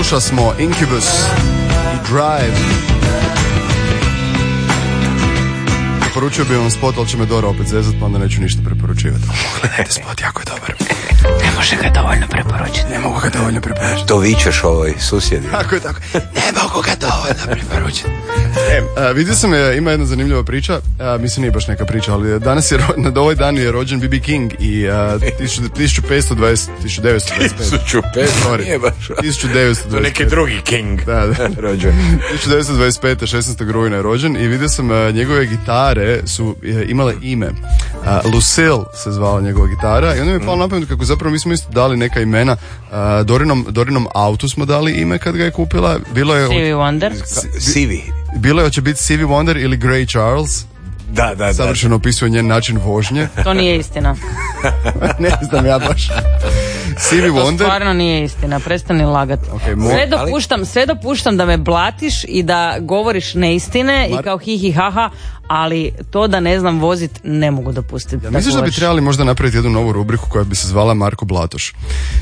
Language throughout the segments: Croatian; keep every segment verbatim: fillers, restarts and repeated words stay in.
Slušali smo Incubus i Drive. Preporučio bi vam spot, ali će me Dora opet zezat, pa onda neću ništa preporučivati. Gledajte spot, jako je dobar. Ne može ga dovoljno preporučiti. Ne mogu ga dovoljno preporučiti. To vičeš ovoj susjedi. Tako je, tako. Ne mogu ga dovoljno preporučiti. E, a, vidio sam, je, ima jedna zanimljiva priča, a, mislim nije baš neka priča, ali danas je, na ovaj dan je rođen B B King i a, tisuću petsto dvadeset, tisuću devetsto dvadeset pet. tisuću petsto, nije baš. tisuću devetsto dvadeset pet. To neki drugi King. Da, da. Rođen. tisuću devetsto dvadeset pet. šesnaestog rujna je rođen i vidio sam a, njegove gitare su a, imale ime. A, Lucille se zvala njegova gitara i onda mi je palo na pamet kako zapravo mi smo isto dali neka imena. A, Dorinom, Dorinom autu smo dali ime kad ga je kupila. Bilo je... Stevie Wonder. Sivi. Bilo je hoće biti Stevie Wonder ili Grey Charles. Da, da, da. Savršeno opisuje njen način vožnje. To nije istina. Ne znam ja baš. Stevie To Wonder. stvarno nije istina, prestani lagati. Okay, mo- sve, dopuštam, sve dopuštam da me blatiš i da govoriš neistine Mar- i kao hi hi ha ha, ali to da ne znam vozit ne mogu dopustiti. Ja misliš da bi trebali možda napraviti jednu novu rubriku koja bi se zvala Marko Blatoš?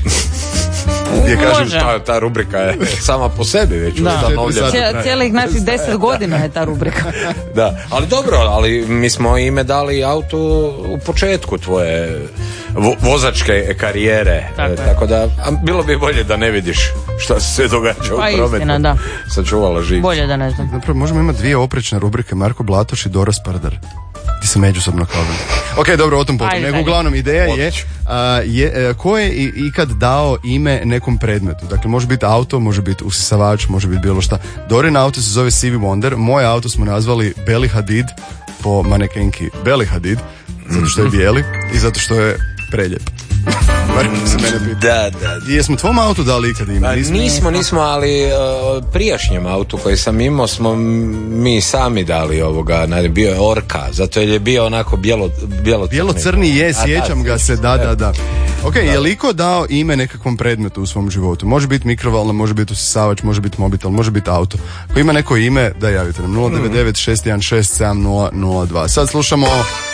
Ja kažem, Može. ta, ta rubrika je sama po sebi već Da. ustanovljena. Cijel- Cijelih naših deset godina je ta rubrika. Da, ali dobro, ali mi smo ime dali autu u početku tvoje vo- vozačke karijere. Tako E, je. tako da, a bilo bi bolje da ne vidiš šta se sve događa u Pa prometu. istina, da. Sačuvala živ. Bolje da ne znam. Zapravo možemo imati dvije oprečne rubrike, Marko Blatoš i Dora Spardar. Ti se međusobno kao. Ok, dobro, o tom potom. Ajde, Nego dalje. uglavnom ideja je, Odlično. a, je a, ko je i- ikad dao ime nekom predmetu. Dakle, može biti auto, može biti usisavač, može biti bilo šta. Dorin auto se zove Stevie Wonder, moj auto smo nazvali Beli Hadid po manekenki Beli Hadid, zato što je bijeli i zato što je preljep. Barem se mene pita. Da, da. I jesmo tvom autu dali ikad ime? Pa nismo, nismo, ali uh, prijašnjem autu koji sam imao smo m- mi sami dali ovoga, na- bio je Orka, zato jer je bio onako bijelo, bijelo Bijelo-crni je, A, sjećam da, ga se, da, da, da. Ok, Da. je li iko dao ime nekakvom predmetu u svom životu? Može biti mikrovalna, može biti usisavač, može biti mobitel, može biti auto. Ako ima neko ime, da javite nam. nula devet devet šest jedan šest sedam nula nula dva. Sad slušamo...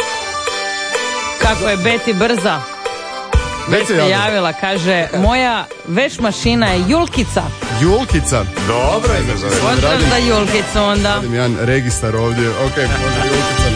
Kako je Beti brza? Već Beti se javila. javila, kaže, moja veš mašina je Julkica. Julkica. Dobro ime zove. Pozdrav za Julkicu onda. Radim jedan registar ovdje. Ok, može Julkica.